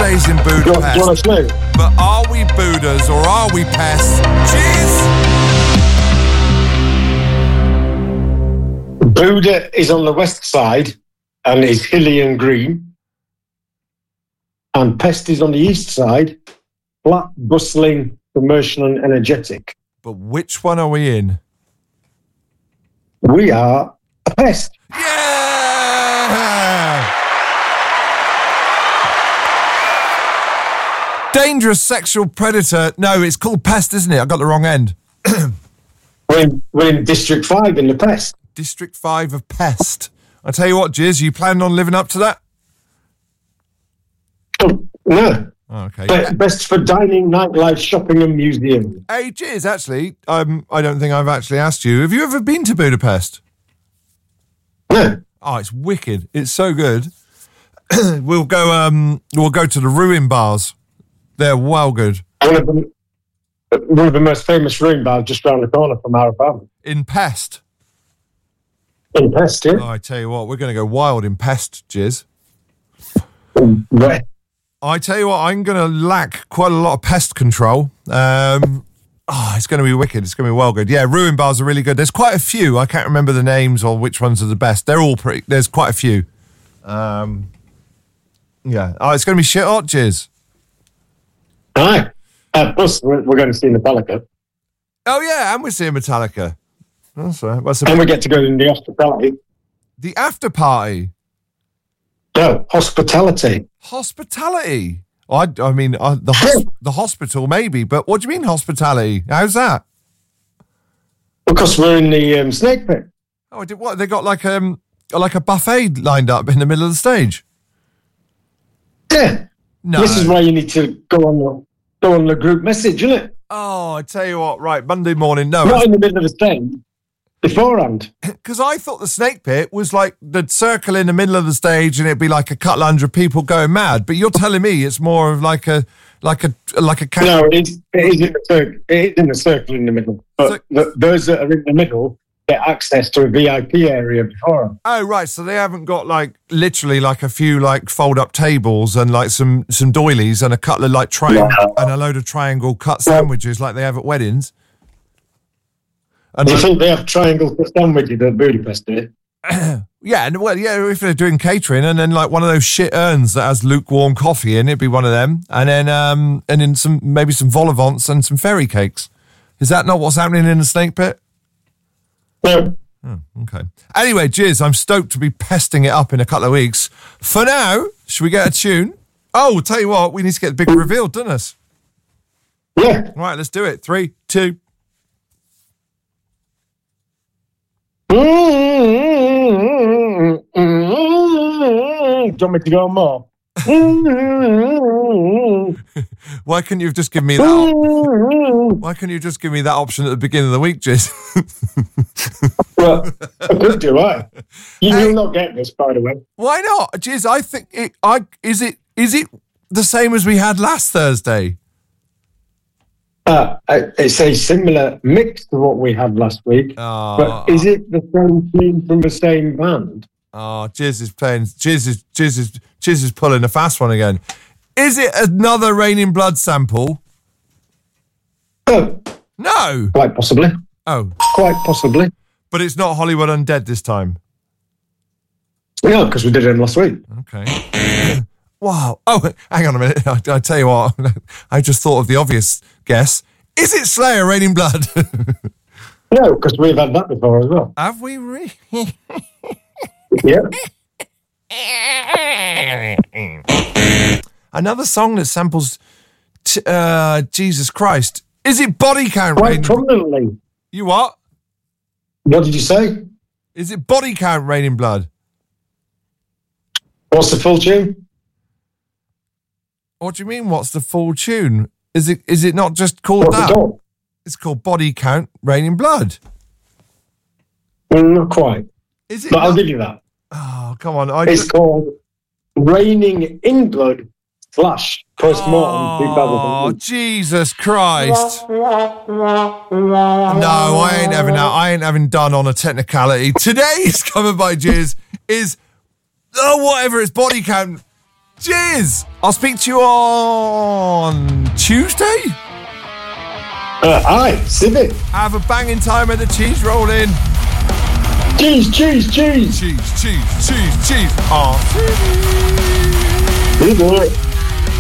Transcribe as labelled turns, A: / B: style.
A: days in Budapest. But are we Buddhas or are we pests? Cheers!
B: Buda is on the west side and is hilly and green. And Pest is on the east side, flat, bustling, commercial and energetic.
A: But which one are we in?
B: We are a Pest.
A: Yeah! Dangerous sexual predator. No, it's called Pest, isn't it? I got the wrong end.
B: We're in District 5 in the Pest.
A: District 5 of Pest. I tell you what, Jizz, you planning on living up to that?
B: Oh, no.
A: Oh, okay.
B: Best for dining, nightlife, shopping and museum.
A: Hey, Jizz, actually, I don't think I've actually asked you. Have you ever been to Budapest?
B: No.
A: Oh, it's wicked. It's so good. We'll go to the Ruin bars. They're well good.
B: One of the most famous ruin bars just round the corner from our apartment.
A: In Pest.
B: In Pest, yeah.
A: Oh, I tell you what, we're going to go wild in Pest, Jizz.
B: Right.
A: I tell you what, I'm going to lack quite a lot of pest control. It's going to be wicked. It's going to be well good. Yeah, ruin bars are really good. There's quite a few. I can't remember the names or which ones are the best. They're all pretty. There's quite a few. Yeah. Oh, it's going to be shit hot, Jizz.
B: Aye. Plus, we're going to see Metallica.
A: Oh, yeah, and we're seeing Metallica. That's right.
B: And we get to go in the hospitality.
A: The after party?
B: No, hospitality.
A: Hospitality? I mean, the hospital maybe, but what do you mean hospitality? How's that?
B: Because we're in the snake pit.
A: Oh, what? They got like a buffet lined up in the middle of the stage?
B: Yeah.
A: No.
B: This is why you need to go on the group message, isn't it?
A: Oh, I tell you what, right, Monday morning, no.
B: Not in the middle of the stage, beforehand.
A: Because I thought the snake pit was like the circle in the middle of the stage and it'd be like a couple hundred people going mad, but you're telling me it's more of like a
B: No, it is in the circle in the middle. But those that are in the middle get access to a VIP area before.
A: Oh, right. So they haven't got like literally like a few like fold up tables and like some doilies and a couple of like triangle and a load of triangle cut sandwiches like they have at weddings. And
B: I think they have triangle cut sandwiches at Budapest, do you?
A: Yeah, and well, yeah, if they're doing catering and then like one of those shit urns that has lukewarm coffee in, it'd be one of them. And then maybe some vol au vents and some fairy cakes. Is that not what's happening in the snake pit?
B: No.
A: Oh, okay. Anyway, Jizz, I'm stoked to be pesting it up in a couple of weeks. For now, should we get a tune? Oh, we'll tell you what, we need to get the big reveal, don't us?
B: Yeah.
A: Right, let's do it. 3, 2.
B: Do you want me to go more?
A: Why couldn't you have just given me that? Why couldn't you just give me that option at the beginning of the week, Jizz?
B: Well, I could do, right? You will not get this, by the way.
A: Why not, Jizz? I think is it the same as we had last Thursday?
B: It's a similar mix to what we had last week. But is it the same team from the same band?
A: Oh, Jizz is playing. Jizz is pulling a fast one again. Is it another Raining Blood sample? No.
B: Quite possibly.
A: Oh.
B: Quite possibly.
A: But it's not Hollywood Undead this time.
B: Yeah, because we did it last week.
A: Okay. Wow. Oh, hang on a minute. I tell you what. I just thought of the obvious guess. Is it Slayer Raining Blood?
B: No, because we've had that before as well.
A: Have we really?
B: Yeah.
A: Another song that samples Jesus Christ. Is it Body Count?
B: Quite prominently.
A: You what?
B: What did you say?
A: Is it Body Count Raining Blood?
B: What's the full tune?
A: What do you mean, what's the full tune? Is it not just called that? It's called Body Count Raining Blood.
B: Not quite.
A: Is it?
B: But I'll give you that.
A: Oh, come on.
B: It's called Raining in Blood / Postmortem 2000.
A: Oh, Jesus Christ. No, I ain't having that. I ain't having done on a technicality. Today's Covered by Jizz is, whatever, it's Body Count Cheers. I'll speak to you on Tuesday.
B: Aye, civic.
A: Have a banging time at the cheese rolling.
B: Cheese, cheese, cheese.
A: Cheese, cheese, cheese, cheese.
B: Good work.